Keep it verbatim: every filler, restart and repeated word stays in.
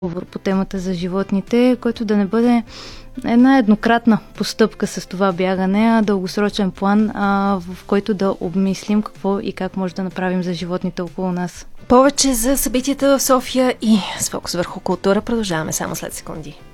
по темата за животните, който да не бъде една еднократна постъпка с това бягане, а дългосрочен план, а, в който да обмислим какво и как може да направим за животните около нас. Повече за събитията в София и с фокус върху култура продължаваме само след секунди.